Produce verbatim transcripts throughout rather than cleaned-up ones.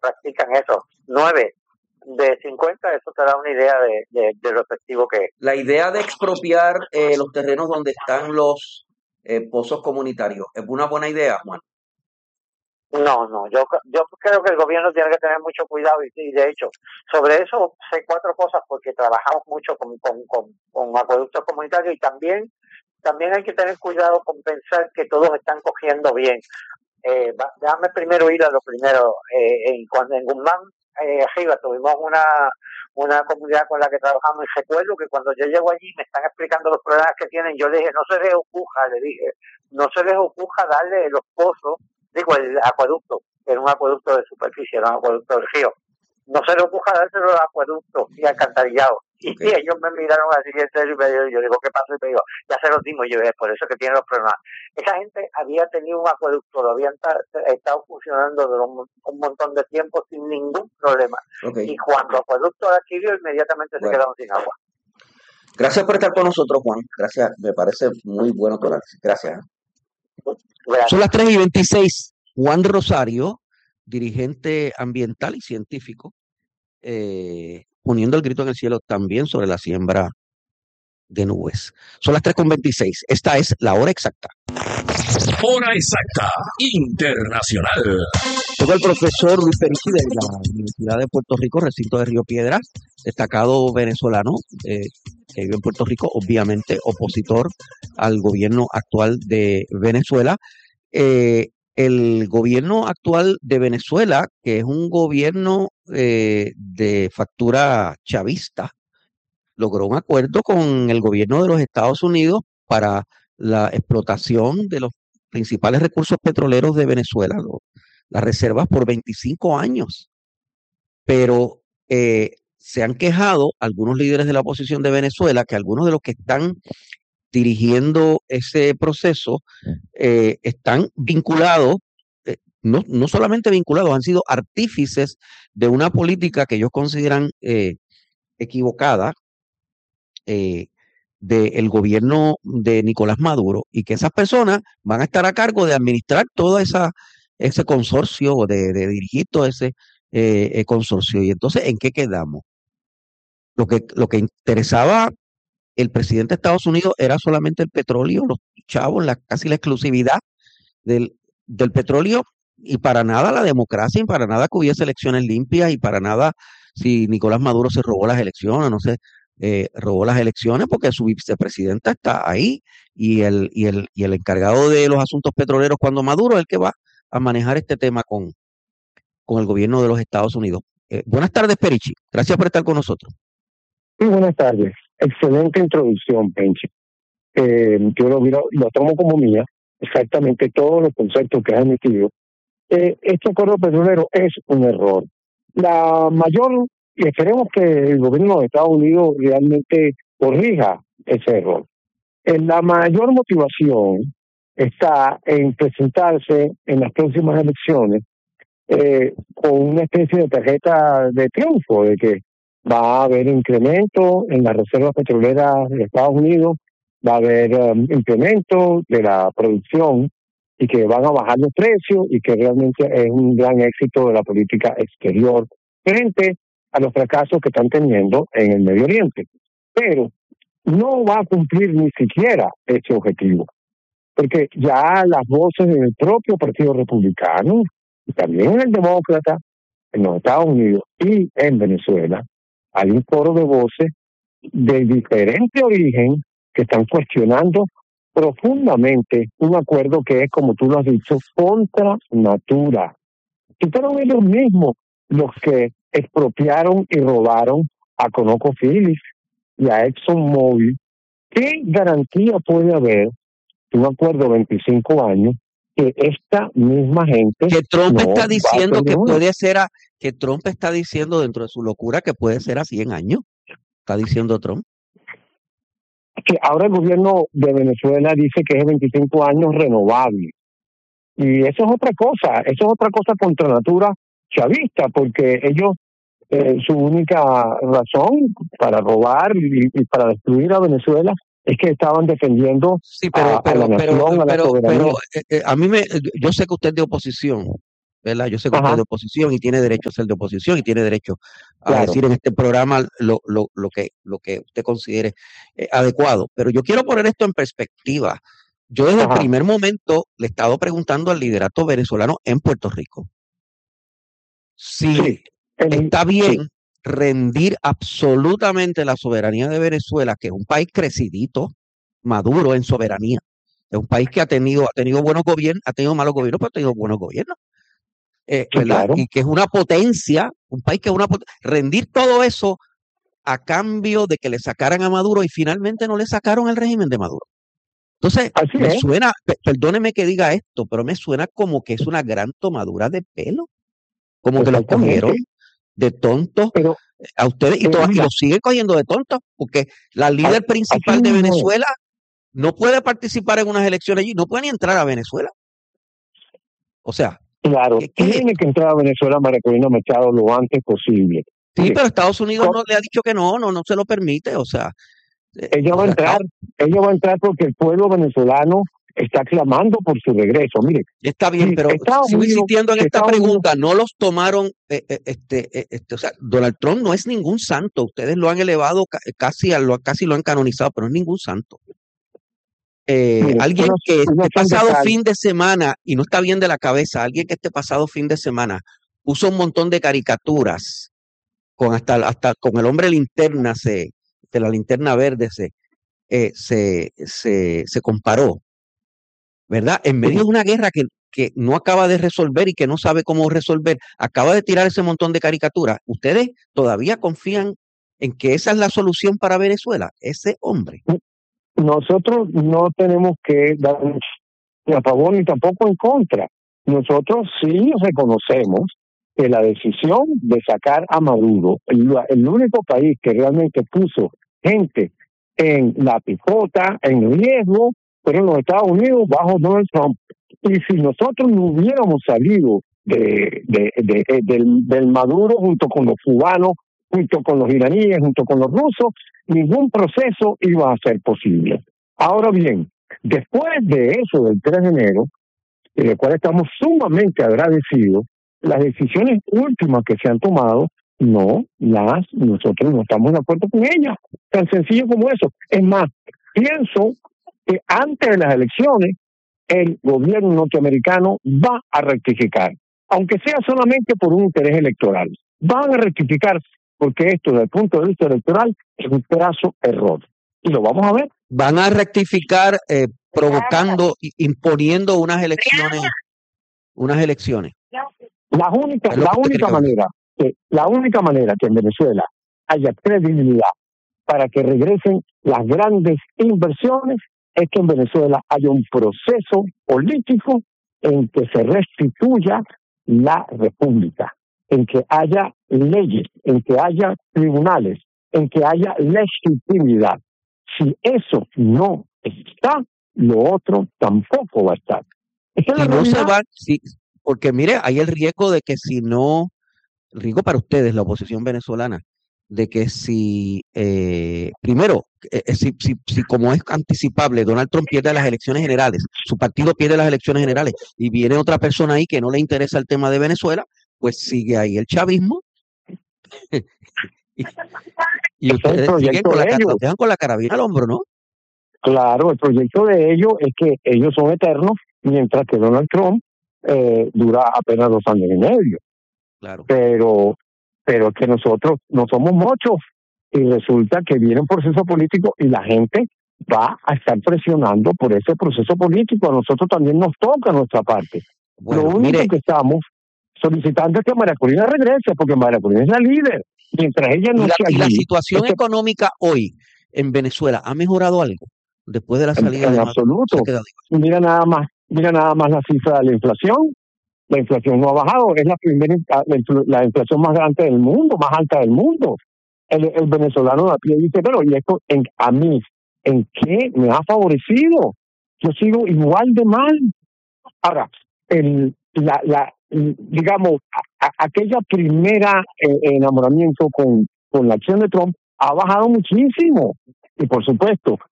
practican eso. Nueve de cincuenta, eso te da una idea de, de, de lo efectivo que es. La idea de expropiar eh, los terrenos donde están los eh, pozos comunitarios, ¿es una buena idea, Juan? No, no, yo yo creo que el gobierno tiene que tener mucho cuidado y, y de hecho, sobre eso sé cuatro cosas porque trabajamos mucho con, con, con, con acueductos comunitarios y también también hay que tener cuidado con pensar que todos están cogiendo bien. Eh, va, déjame primero ir a lo primero. Eh, en, cuando en Guzmán, eh, arriba, tuvimos una una comunidad con la que trabajamos y recuerdo que cuando yo llego allí me están explicando los problemas que tienen. Yo le dije, no se les ocurra, le dije, no se les ocurra darle los pozos, digo, el acueducto, era un acueducto de superficie, era un acueducto del río. No se les ocurra dárselo los acueductos y alcantarillados. Y okay. ellos me miraron así en serio y me dijo, yo digo, ¿qué pasa? Y me digo, ya se los dimos. Y yo dije, por eso que tienen los problemas. Esa gente había tenido un acueducto, lo habían estado funcionando durante un montón de tiempo sin ningún problema. Okay. Y cuando el acueducto lo adquirió, inmediatamente bueno. se quedaron sin agua. Gracias por estar con nosotros, Juan. Gracias, me parece muy bueno tu análisis. Gracias. Gracias. Son las tres y veintiséis. Juan Rosario, dirigente ambiental y científico, eh, poniendo el grito en el cielo también sobre la siembra de nubes. Son las tres con veintiséis. Esta es la hora exacta. Hora exacta internacional. Todo el profesor Luis Perici de la Universidad de Puerto Rico, recinto de Río Piedras, destacado venezolano eh, que vive en Puerto Rico, obviamente opositor al gobierno actual de Venezuela. Eh, el gobierno actual de Venezuela, que es un gobierno eh, de factura chavista, logró un acuerdo con el gobierno de los Estados Unidos para la explotación de los principales recursos petroleros de Venezuela, lo, las reservas por veinticinco años. Pero eh, se han quejado algunos líderes de la oposición de Venezuela que algunos de los que están dirigiendo ese proceso eh, están vinculados, eh, no, no solamente vinculados, han sido artífices de una política que ellos consideran eh, equivocada eh, del gobierno de Nicolás Maduro, y que esas personas van a estar a cargo de administrar todo esa, ese consorcio, o de, de dirigir todo ese eh, consorcio. Y entonces, ¿en qué quedamos? Lo que, lo que interesaba el presidente de Estados Unidos era solamente el petróleo, los chavos, la, casi la exclusividad del, del petróleo, y para nada la democracia, y para nada que hubiese elecciones limpias, y para nada si Nicolás Maduro se robó las elecciones, no sé, eh, robó las elecciones porque su vicepresidenta está ahí, y el, y, el, y el encargado de los asuntos petroleros cuando Maduro es el que va a manejar este tema con, con el gobierno de los Estados Unidos. Eh, buenas tardes, Perici. Gracias por estar con nosotros. Sí, buenas tardes. Excelente introducción, Penchi. Eh, yo lo, lo, lo tomo como mía, exactamente todos los conceptos que has emitido. Eh, este acuerdo petrolero es un error. La mayor, y esperemos que el gobierno de Estados Unidos realmente corrija ese error. Eh, la mayor motivación está en presentarse en las próximas elecciones eh, con una especie de tarjeta de triunfo, de que va a haber incremento en las reservas petroleras de Estados Unidos, va a haber um, incremento de la producción y que van a bajar los precios, y que realmente es un gran éxito de la política exterior frente a los fracasos que están teniendo en el Medio Oriente. Pero no va a cumplir ni siquiera ese objetivo, porque ya las voces del propio Partido Republicano, y también en el Demócrata, en los Estados Unidos y en Venezuela, hay un coro de voces de diferente origen que están cuestionando profundamente un acuerdo que es, como tú lo has dicho, contra natura. Y fueron ellos mismos los que expropiaron y robaron a ConocoPhillips y a ExxonMobil. ¿Qué garantía puede haber de un acuerdo de veinticinco años que esta misma gente... Que Trump no está diciendo que uno? puede ser, a, que Trump está diciendo dentro de su locura que puede ser a cien años. Está diciendo Trump. Que ahora el gobierno de Venezuela dice que es veinticinco años renovable. Y eso es otra cosa, eso es otra cosa contra natura chavista, porque ellos, eh, su única razón para robar y, y para destruir a Venezuela es que estaban defendiendo sí, pero, a, pero, a la nación, pero, a la pero, soberanía. pero eh, a mí me, yo sé que usted es de oposición, ¿verdad? Yo sé que usted es Ajá, de oposición y tiene derecho a ser de oposición y tiene derecho a claro. decir en este programa lo, lo, lo, que, lo que usted considere eh, adecuado. Pero yo quiero poner esto en perspectiva. Yo desde el Ajá. primer momento le he estado preguntando al liderato venezolano en Puerto Rico si Sí, el, está sí, bien rendir absolutamente la soberanía de Venezuela, que es un país crecidito, maduro en soberanía. Es un país que ha tenido, ha tenido buenos gobiernos, ha tenido malos gobiernos, pero ha tenido buenos gobiernos. Eh, sí, ¿verdad? claro. Y que es una potencia, un país que es una potencia. Rendir todo eso a cambio de que le sacaran a Maduro y finalmente no le sacaron el régimen de Maduro. Entonces, Así me es. suena, pe- perdóneme que diga esto, pero me suena como que es una gran tomadura de pelo, como que los Exactamente. cogieron de tontos Pero, a ustedes y, pero toda- y mira, los siguen cogiendo de tontos, porque la a- líder así principal de mismo es. Venezuela no puede participar en unas elecciones allí, no puede ni entrar a Venezuela. O sea, Claro, ¿qué, qué es tiene esto? que entrar a Venezuela María Corina Machado lo antes posible. Sí, Mire, pero Estados Unidos co- no le ha dicho que no, no, no se lo permite. O sea, eh, ella o va a sea, entrar, Estados- ella va a entrar porque el pueblo venezolano está clamando por su regreso. Mire, está bien, si pero Estados sigo Unidos, insistiendo en si esta Estados Unidos, pregunta. No los tomaron, eh, eh, este, eh, este, o sea, Donald Trump no es ningún santo. Ustedes lo han elevado ca- casi, a lo, casi lo han canonizado, pero no es ningún santo. Eh, mire, alguien unos, que unos este son pasado detalles. fin de semana y no está bien de la cabeza, alguien que este pasado fin de semana puso un montón de caricaturas con hasta, hasta con el hombre linterna, se, de la linterna verde se, eh, se, se, se comparó, ¿verdad? En medio de una guerra que, que no acaba de resolver y que no sabe cómo resolver, acaba de tirar ese montón de caricaturas. ¿Ustedes todavía confían en que esa es la solución para Venezuela? Ese hombre. Nosotros no tenemos que dar ni a favor ni tampoco en contra. Nosotros sí reconocemos que la decisión de sacar a Maduro, el, el único país que realmente puso gente en la picota, en riesgo, fueron los Estados Unidos bajo Donald Trump. Y si nosotros no hubiéramos salido de, de, de, de- del, del Maduro junto con los cubanos, junto con los iraníes, junto con los rusos, ningún proceso iba a ser posible. Ahora bien, después de eso, del tres de enero, y del cual estamos sumamente agradecidos, las decisiones últimas que se han tomado, no las, nosotros no estamos de acuerdo con ellas. Tan sencillo como eso. Es más, pienso que antes de las elecciones, el gobierno norteamericano va a rectificar, aunque sea solamente por un interés electoral. Van a rectificar porque esto, desde el punto de vista electoral, es un pedazo error. Y lo vamos a ver. Van a rectificar eh, provocando, i- imponiendo unas elecciones, unas elecciones. La única, Es lo la que usted cree única que va a hacer. manera, que, la única manera que en Venezuela haya credibilidad para que regresen las grandes inversiones es que en Venezuela haya un proceso político en que se restituya la república, en que haya leyes, en que haya tribunales, en que haya legitimidad. Si eso no está, lo otro tampoco va a estar. Esa es la Si no se realidad. va, si, porque mire, hay el riesgo de que si no, el riesgo para ustedes, la oposición venezolana, de que si, eh, primero, eh, eh, si, si, si como es anticipable, Donald Trump pierde las elecciones generales, su partido pierde las elecciones generales y viene otra persona ahí que no le interesa el tema de Venezuela, pues sigue ahí el chavismo y, y Ese es el ustedes siguen proyecto con la, de ca- los ellos. dejan con la carabina al hombro, ¿no? Claro, el proyecto de ellos es que ellos son eternos, mientras que Donald Trump eh, dura apenas dos años y medio. Claro. Pero, pero es que nosotros no somos muchos y resulta que viene un proceso político y la gente va a estar presionando por ese proceso político. A nosotros también nos toca nuestra parte. Bueno, Lo único mire, que estamos solicitando es que María Corina regrese, porque María Corina es la líder. Mientras ella y no la, esté y la allí, situación este, económica hoy en Venezuela ha mejorado algo después de la en, salida en de Maduro. Se ha absoluto, quedado igual. mira nada más, mira nada más la cifra de la inflación. La inflación no ha bajado, es la primera la, infl- la inflación más grande del mundo, más alta del mundo. El, el venezolano de a pie dice, pero ¿y esto en, a mí en qué me ha favorecido? Yo sigo igual de mal. Ahora, el, la, la, digamos, a, a, aquella primera eh, enamoramiento con, con la acción de Trump ha bajado muchísimo. Y por supuesto,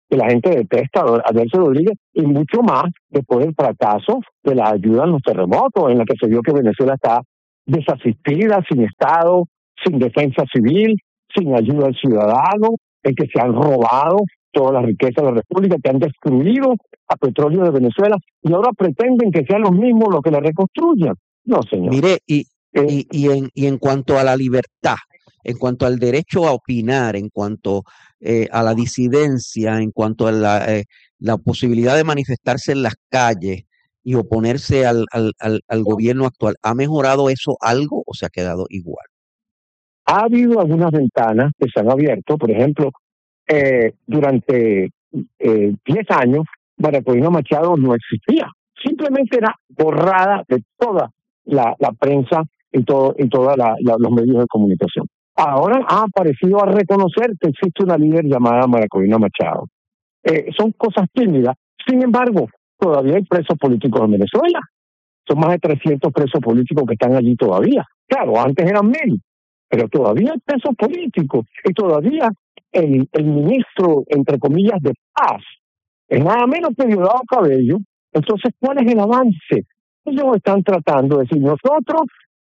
que la gente detesta a Delcy Rodríguez, y mucho más después del fracaso de la ayuda en los terremotos, en la que se vio que Venezuela está desasistida, sin Estado, sin defensa civil, sin ayuda al ciudadano, en que se han robado toda la riqueza de la República, que han destruido a petróleo de Venezuela, y ahora pretenden que sean los mismos los que la reconstruyan. No, señor. Mire, y, Eh, y, y, en, y en cuanto a la libertad, en cuanto al derecho a opinar, en cuanto eh, a la disidencia, en cuanto a la, eh, la posibilidad de manifestarse en las calles y oponerse al, al, al, al gobierno actual, ¿ha mejorado eso algo o se ha quedado igual? Ha habido algunas ventanas que se han abierto. Por ejemplo, eh, durante eh, diez años, María Corina Machado no existía. Simplemente era borrada de toda la, la prensa y todo y todos los medios de comunicación. Ahora ha aparecido a reconocer que existe una líder llamada María Corina Machado. Eh, son cosas tímidas. Sin embargo, todavía hay presos políticos en Venezuela. Son más de trescientos presos políticos que están allí todavía. Claro, antes eran mil, pero todavía hay presos políticos. Y todavía el, el ministro, entre comillas, de paz, es nada menos que Diosdado Cabello. Entonces, ¿cuál es el avance? Ellos están tratando de decir, nosotros,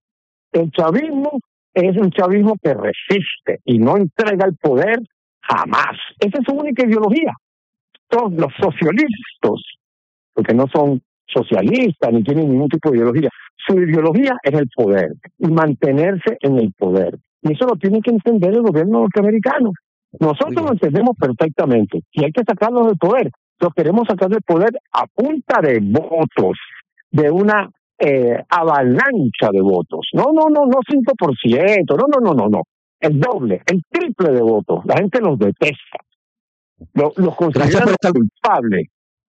el chavismo es un chavismo que resiste y no entrega el poder jamás. Esa es su única ideología. Todos los socialistas, porque no son socialistas ni tienen ningún tipo de ideología, su ideología es el poder y mantenerse en el poder. Y eso lo tiene que entender el gobierno norteamericano. Nosotros lo entendemos perfectamente y hay que sacarlos del poder. Lo queremos sacar del poder a punta de votos, de una eh, avalancha de votos. No, no, no, no cinco por ciento, no, no, no, no, no. El doble, el triple de votos. La gente los detesta. Los, los considera culpables.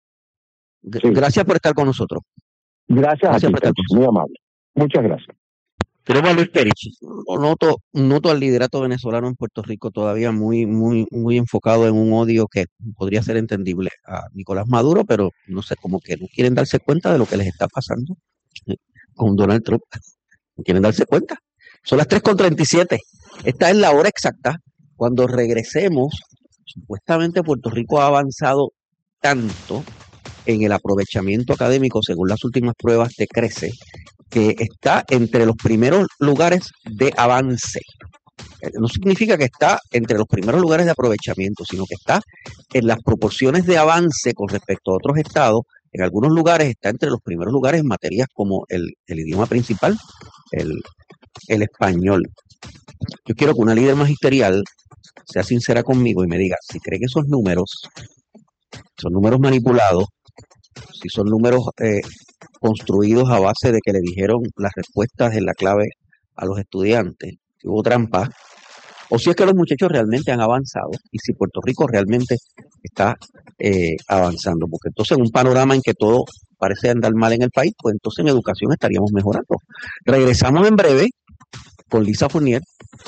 Sí. Gracias por estar con nosotros. Gracias, gracias a ti, por estar con muy amable. Muchas gracias. Tenemos a Luis Perich. Noto, noto al liderato venezolano en Puerto Rico todavía muy, muy, muy enfocado en un odio que podría ser entendible a Nicolás Maduro, pero no sé, como que no quieren darse cuenta de lo que les está pasando con Donald Trump. No quieren darse cuenta. Son las tres con treinta y siete. Esta es la hora exacta. Cuando regresemos, supuestamente Puerto Rico ha avanzado tanto en el aprovechamiento académico, según las últimas pruebas de CRECE, que está entre los primeros lugares de avance. No significa que está entre los primeros lugares de aprovechamiento, sino que está en las proporciones de avance con respecto a otros estados. En algunos lugares está entre los primeros lugares en materias como el, el idioma principal, el, el español. Yo quiero que una líder magisterial sea sincera conmigo y me diga si cree que esos números son números manipulados, si son números eh, construidos a base de que le dijeron las respuestas en la clave a los estudiantes, si hubo trampa, o si es que los muchachos realmente han avanzado y si Puerto Rico realmente está eh, avanzando. Porque entonces en un panorama en que todo parece andar mal en el país, pues entonces en educación estaríamos mejorando. Regresamos en breve con Lisa Fournier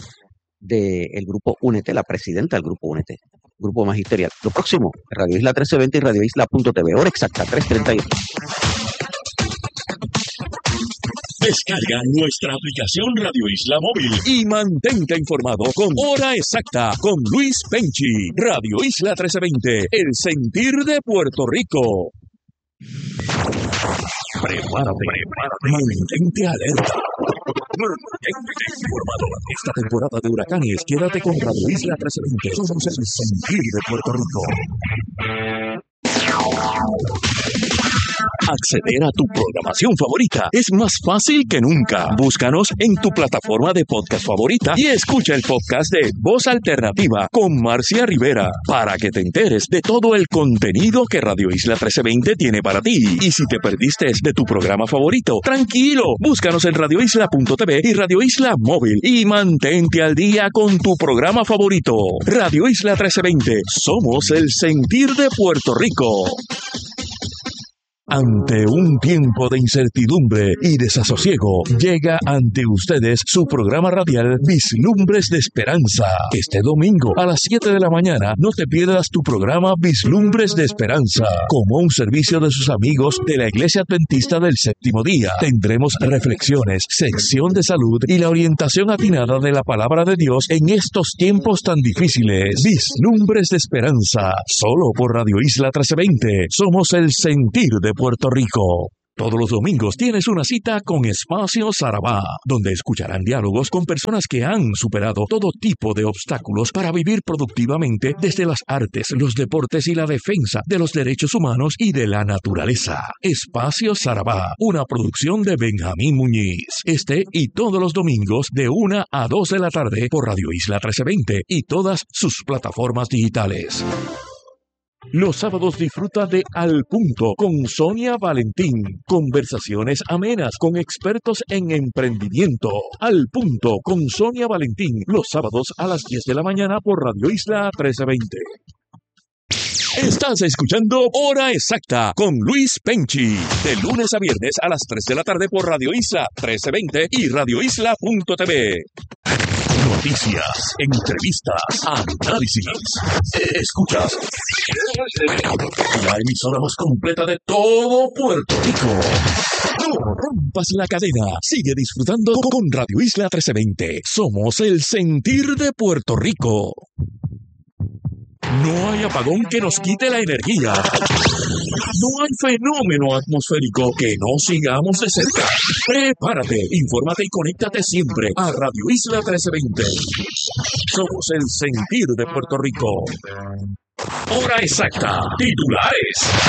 del grupo Únete, la presidenta del grupo Únete, grupo magisterial. Lo próximo, Radio Isla trece veinte y Radio Isla punto t v. Hora exacta, tres treinta y uno. Descarga nuestra aplicación Radio Isla Móvil y mantente informado con Hora Exacta con Luis Penchi. Radio Isla trece veinte, el sentir de Puerto Rico. Prepárate, prepárate, mantente alerta. Mantente informado. Esta temporada de huracanes, quédate con Radio Isla trece veinte. Somos el sentir de Puerto Rico. Acceder a tu programación favorita es más fácil que nunca. Búscanos en tu plataforma de podcast favorita y escucha el podcast de Voz Alternativa con Marcia Rivera para que te enteres de todo el contenido que Radio Isla trece veinte tiene para ti. Y si te perdiste de tu programa favorito, tranquilo, búscanos en radio isla punto t v y Radio Isla Móvil y mantente al día con tu programa favorito. Radio Isla trece veinte, somos el sentir de Puerto Rico. Ante un tiempo de incertidumbre y desasosiego, llega ante ustedes su programa radial Vislumbres de Esperanza. Este domingo a las siete de la mañana no te pierdas tu programa Vislumbres de Esperanza. Como un servicio de sus amigos de la Iglesia Adventista del Séptimo Día, tendremos reflexiones, sección de salud y la orientación atinada de la Palabra de Dios en estos tiempos tan difíciles. Vislumbres de Esperanza, solo por Radio Isla trece veinte. Somos el sentir de Puerto Rico. Todos los domingos tienes una cita con Espacio Sarabá, donde escucharán diálogos con personas que han superado todo tipo de obstáculos para vivir productivamente desde las artes, los deportes y la defensa de los derechos humanos y de la naturaleza. Espacio Sarabá, una producción de Benjamín Muñiz. Este y todos los domingos de una a dos de la tarde por Radio Isla trece veinte y todas sus plataformas digitales. Los sábados disfruta de Al Punto con Sonia Valentín. Conversaciones amenas con expertos en emprendimiento. Al Punto con Sonia Valentín. Los sábados a las diez de la mañana por Radio Isla trece veinte. Estás escuchando Hora Exacta con Luis Penchi. De lunes a viernes a las tres de la tarde por Radio Isla trece veinte y radio isla punto t v. Noticias, entrevistas, análisis. Escuchas la emisora más completa de todo Puerto Rico. No rompas la cadena. Sigue disfrutando con Radio Isla trece veinte. Somos el sentir de Puerto Rico. No hay apagón que nos quite la energía. No hay fenómeno atmosférico que no sigamos de cerca. Prepárate, infórmate y conéctate siempre a Radio Isla trece veinte. Somos el sentir de Puerto Rico. Hora exacta. Titulares.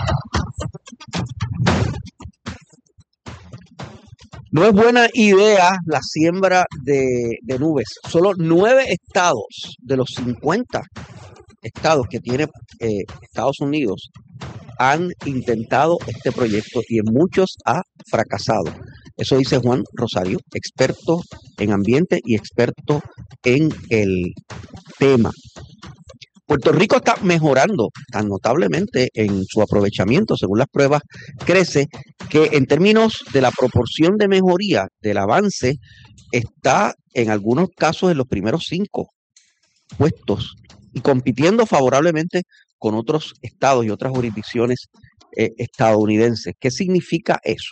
No es buena idea la siembra de, de nubes. Solo nueve estados de los cincuenta estados que tiene eh, Estados Unidos han intentado este proyecto y en muchos ha fracasado. Eso dice Juan Rosario, experto en ambiente y experto en el tema. Puerto Rico está mejorando tan notablemente en su aprovechamiento, según las pruebas, crece que en términos de la proporción de mejoría del avance, está en algunos casos en los primeros cinco puestos y compitiendo favorablemente con otros estados y otras jurisdicciones eh, estadounidenses. ¿Qué significa eso?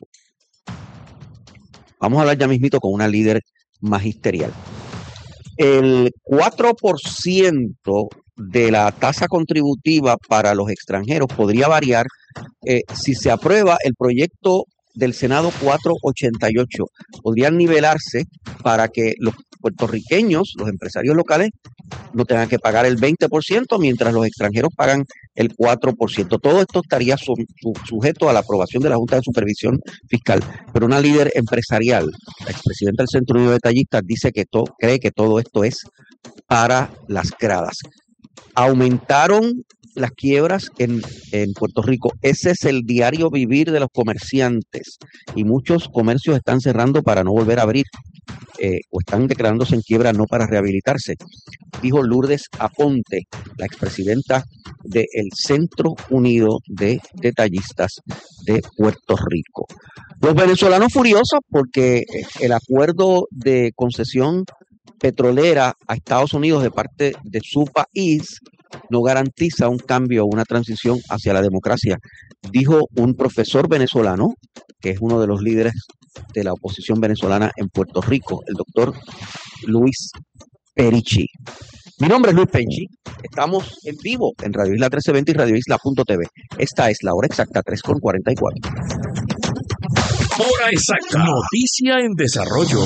Vamos a hablar ya mismito con una líder magisterial. El cuatro por ciento de la tasa contributiva para los extranjeros podría variar eh, si se aprueba el proyecto del Senado cuatrocientos ochenta y ocho. Podrían nivelarse para que los puertorriqueños, los empresarios locales, no tengan que pagar el veinte por ciento, mientras los extranjeros pagan el cuatro por ciento. Todo esto estaría su, su, sujeto a la aprobación de la Junta de Supervisión Fiscal. Pero una líder empresarial, la expresidenta del Centro Unido de Detallistas, dice que to, cree que todo esto es para las gradas. Aumentaron las quiebras en, en Puerto Rico. Ese es el diario vivir de los comerciantes y muchos comercios están cerrando para no volver a abrir eh, o están declarándose en quiebra no para rehabilitarse. Dijo Lourdes Aponte, la expresidenta del Centro Unido de Detallistas de Puerto Rico. Los venezolanos furiosos porque el acuerdo de concesión petrolera a Estados Unidos de parte de su país no garantiza un cambio o una transición hacia la democracia, dijo un profesor venezolano, que es uno de los líderes de la oposición venezolana en Puerto Rico, el doctor Luis Perichi. Mi nombre es Luis Penchi, estamos en vivo en Radio Isla trece veinte y radio isla punto t v. Esta es la hora exacta, tres con cuarenta y cuatro. Hora exacta. Noticia en desarrollo.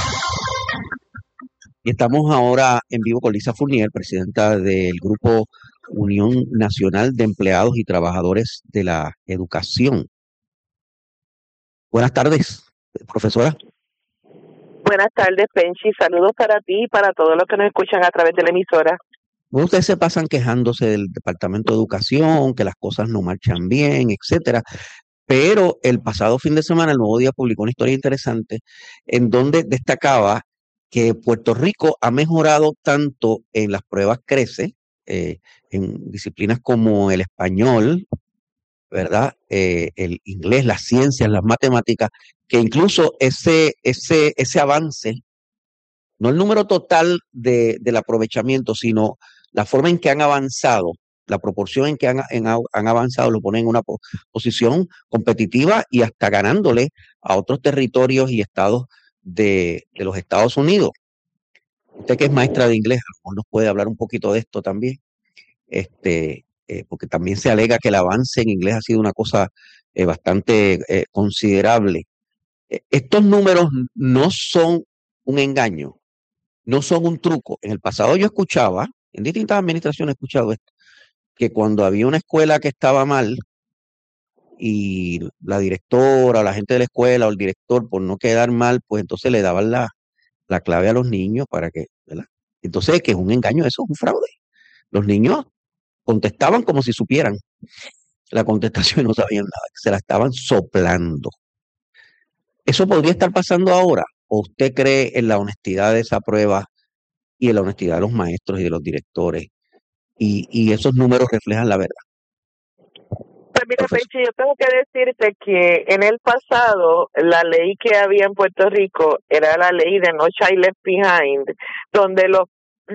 Y estamos ahora en vivo con Lisa Fournier, presidenta del Grupo Unión Nacional de Empleados y Trabajadores de la Educación. Buenas tardes, profesora. Buenas tardes, Penchi. Saludos para ti y para todos los que nos escuchan a través de la emisora. Bueno, ustedes se pasan quejándose del Departamento de Educación, que las cosas no marchan bien, etcétera. Pero el pasado fin de semana, el Nuevo Día publicó una historia interesante en donde destacaba que Puerto Rico ha mejorado tanto en las pruebas CRECE, eh, en disciplinas como el español, ¿verdad? Eh, el inglés, las ciencias, las matemáticas, que incluso ese, ese, ese avance, no el número total de, del aprovechamiento, sino la forma en que han avanzado, la proporción en que han, en, han avanzado, lo ponen en una po- posición competitiva y hasta ganándole a otros territorios y estados de, de los Estados Unidos. Usted que es maestra de inglés, a lo mejor nos puede hablar un poquito de esto también, este, eh, porque también se alega que el avance en inglés ha sido una cosa eh, bastante eh, considerable. Eh, estos números no son un engaño, no son un truco. En el pasado yo escuchaba, en distintas administraciones he escuchado esto, que cuando había una escuela que estaba mal y la directora o la gente de la escuela o el director, por no quedar mal, pues entonces le daban la, la clave a los niños para que, ¿verdad? Entonces, que es un engaño, eso es un fraude. Los niños contestaban como si supieran la contestación y no sabían nada, se la estaban soplando. ¿Eso podría estar pasando ahora? ¿O usted cree en la honestidad de esa prueba y en la honestidad de los maestros y de los directores? Y, y esos números reflejan la verdad. Pues mira, Profesor. Penchi, yo tengo que decirte que en el pasado la ley que había en Puerto Rico era la ley de No Child Left Behind, donde los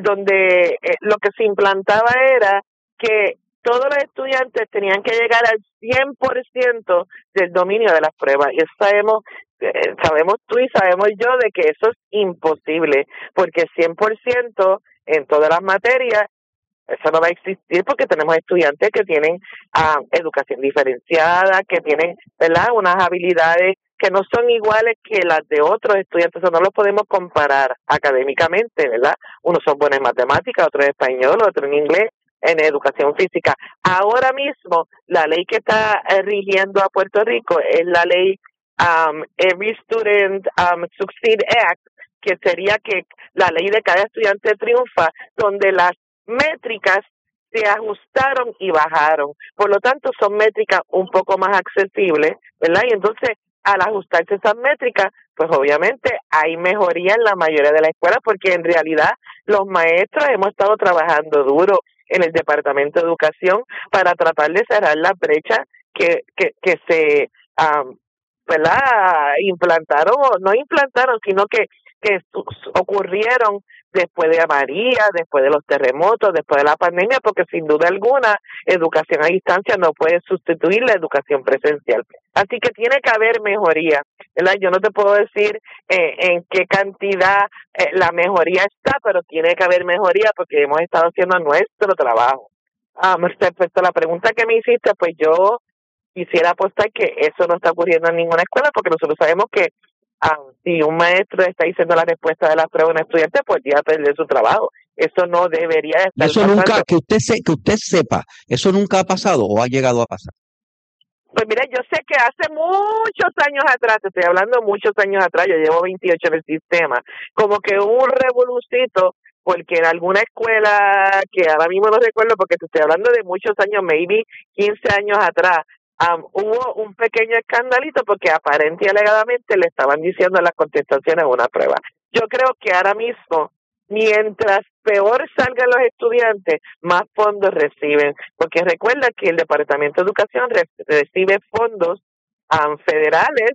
donde eh, lo que se implantaba era que todos los estudiantes tenían que llegar al cien por ciento del dominio de las pruebas. Y sabemos, eh, sabemos tú y sabemos yo de que eso es imposible, porque cien por ciento en todas las materias, eso no va a existir porque tenemos estudiantes que tienen uh, educación diferenciada, que tienen, ¿verdad?, unas habilidades que no son iguales que las de otros estudiantes. Eso no los podemos comparar académicamente, ¿verdad? Unos son buenos en matemáticas, otros en español, otros en inglés, en educación física. Ahora mismo, la ley que está eh, rigiendo a Puerto Rico es la ley um, Every Student um, Succeed Act, que sería que la ley de cada estudiante triunfa, donde las métricas se ajustaron y bajaron. Por lo tanto, son métricas un poco más accesibles, ¿verdad? Y entonces, al ajustarse esas métricas, pues obviamente hay mejoría en la mayoría de las escuelas, porque en realidad los maestros hemos estado trabajando duro en el Departamento de Educación para tratar de cerrar la brecha que, que, que se, um, ¿verdad?, implantaron, o no implantaron, sino que, que ocurrieron después de María, después de los terremotos, después de la pandemia, porque sin duda alguna educación a distancia no puede sustituir la educación presencial. Así que tiene que haber mejoría, ¿verdad? Yo no te puedo decir eh, en qué cantidad eh, la mejoría está, pero tiene que haber mejoría porque hemos estado haciendo nuestro trabajo. Ah, respecto a la pregunta que me hiciste, pues yo quisiera apostar que eso no está ocurriendo en ninguna escuela, porque nosotros sabemos que Ah, si un maestro está diciendo la respuesta de la prueba a un estudiante, pues ya perdió su trabajo. Eso no debería estar Eso pasando. nunca, que usted se, que usted sepa, ¿eso nunca ha pasado o ha llegado a pasar? Pues mira, yo sé que hace muchos años atrás, te estoy hablando muchos años atrás, yo llevo veintiocho en el sistema, como que hubo un revolucito, porque en alguna escuela, que ahora mismo no recuerdo, porque te estoy hablando de muchos años, maybe quince años atrás, Um, hubo un pequeño escandalito porque aparente y alegadamente le estaban diciendo las contestaciones a una prueba. Yo creo que ahora mismo, mientras peor salgan los estudiantes, más fondos reciben, porque recuerda que el Departamento de Educación re- recibe fondos um, federales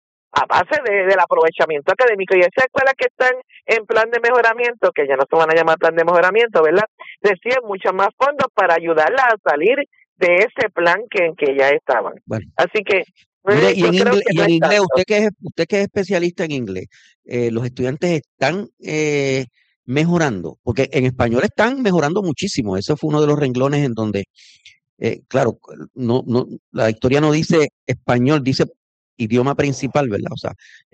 a base de, del aprovechamiento académico, y esas escuelas que están en plan de mejoramiento, que ya no se van a llamar plan de mejoramiento, ¿verdad?, reciben muchos más fondos para ayudarlas a salir de ese plan que en que ya estaban. Bueno. Así que Mire, eh, y yo en creo inglés, que y no en es inglés tanto. usted que es usted que es especialista en inglés, eh, los estudiantes están eh, mejorando, porque en español están mejorando muchísimo. Ese fue uno de los renglones en donde, eh, claro, no, no, la historia no dice español, dice idioma principal, ¿verdad? O sea,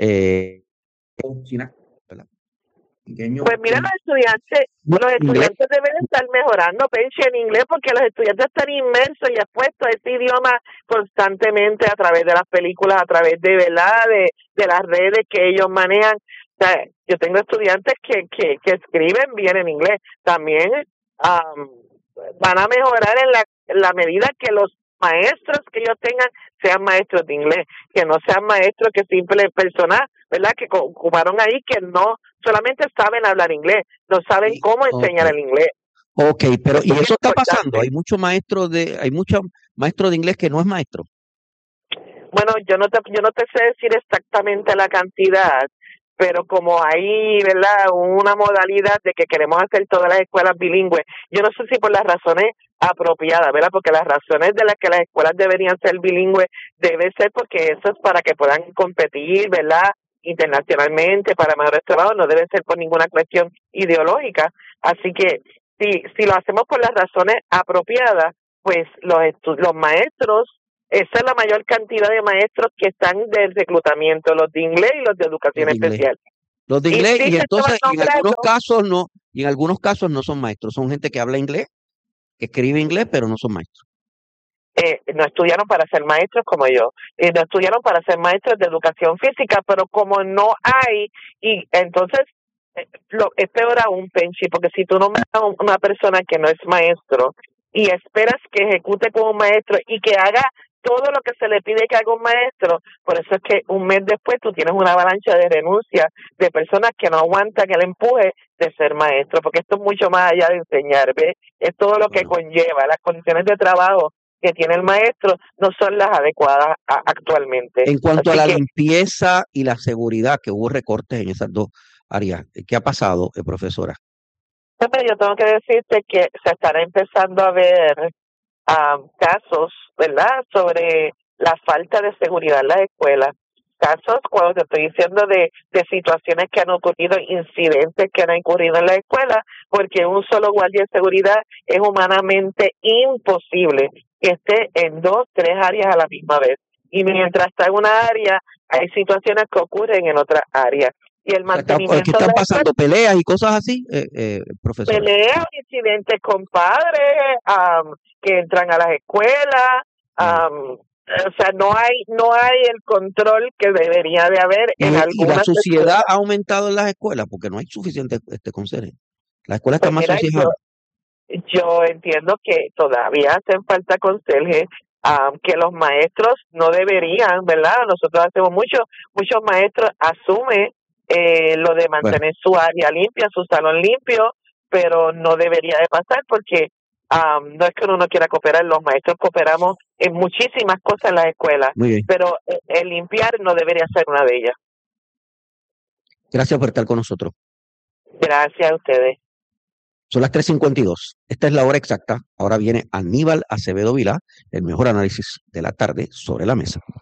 eh, China, ¿verdad? Pequeño, Pues mira, los estudiantes, los estudiantes deben estar mejorando, Penchi, en inglés, porque los estudiantes están inmersos y expuestos a ese idioma constantemente a través de las películas, a través de, ¿verdad?, de, de las redes que ellos manejan. O sea, yo tengo estudiantes que, que, que escriben bien en inglés. También um, van a mejorar en la, en la medida que los maestros que ellos tengan sean maestros de inglés, que no sean maestros que simple personas, ¿verdad?, que ocuparon ahí, que no solamente saben hablar inglés, no saben cómo enseñar okay. el inglés. Ok, pero Eso y es bien eso está pasando. importante. Hay muchos maestros de, hay muchos maestros de inglés que no es maestro. Bueno, yo no te, yo no te sé decir exactamente la cantidad, pero como hay, ¿verdad?, una modalidad de que queremos hacer todas las escuelas bilingües, yo no sé si por las razones apropiadas, ¿verdad?, porque las razones de las que las escuelas deberían ser bilingües debe ser porque eso es para que puedan competir, ¿verdad?, internacionalmente para mejores trabajos, no debe ser por ninguna cuestión ideológica. Así que si, si lo hacemos por las razones apropiadas, pues los, estu- los maestros, esa es la mayor cantidad de maestros que están del reclutamiento, los de inglés y los de Los educación de inglés. especial. Los de Y inglés, sí y se estaban entonces, y en algunos nombrando, casos no, y en algunos casos no son maestros, son gente que habla inglés, que escribe inglés, pero no son maestros. eh, no estudiaron para ser maestros como yo, eh, no estudiaron para ser maestros de educación física, pero como no hay, y entonces eh, lo, es peor aún, Penchi, porque si tú nombras a un- una persona que no es maestro y esperas que ejecute como un maestro y que haga todo lo que se le pide que haga un maestro, por eso es que un mes después tú tienes una avalancha de renuncias de personas que no aguantan el empuje de ser maestro, porque esto es mucho más allá de enseñar, ¿ves? Es todo lo que Claro. conlleva, las condiciones de trabajo que tiene el maestro no son las adecuadas a- actualmente. En cuanto a Así la que, limpieza y la seguridad, que hubo recortes en esas dos áreas, ¿qué ha pasado, eh, profesora? hombre, yo tengo que decirte que se estará empezando a ver ah, casos, ¿verdad?, sobre la falta de seguridad en las escuelas. Casos, cuando te estoy diciendo de, de situaciones que han ocurrido, incidentes que han ocurrido en la escuela, porque un solo guardia de seguridad es humanamente imposible que esté en dos, tres áreas a la misma vez. Y mientras está en una área, hay situaciones que ocurren en otra área. Y el O sea, que, que mantenimiento de están la escuela, pasando peleas y cosas así, eh, eh, profesora. peleas, incidentes con padres am, que entran a las escuelas, Mm. am, o sea, no hay no hay el control que debería de haber Y, en y la algunas suciedad escuelas. ha aumentado en las escuelas porque no hay suficiente este conserje. Las escuelas Pues están más mira, sucias yo ahora. yo entiendo que todavía hacen falta conserjes, am, que los maestros no deberían, ¿verdad? Nosotros hacemos mucho, muchos maestros asumen eh, lo de Bueno, mantener su área limpia, su salón limpio, pero no debería de pasar porque am, no es que uno no quiera cooperar, los maestros cooperamos en muchísimas cosas en las escuelas, muy bien. pero eh, el limpiar no debería ser una de ellas. Gracias por estar con nosotros. Gracias a ustedes. Son las tres cincuenta y dos. Esta es la hora exacta. Ahora viene Aníbal Acevedo Vilá, el mejor análisis de la tarde sobre la mesa.